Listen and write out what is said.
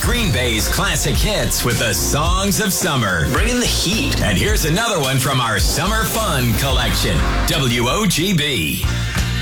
Green Bay's classic hits with the songs of summer. Bring in the heat. And here's another one from our Summer Fun collection. WOGB.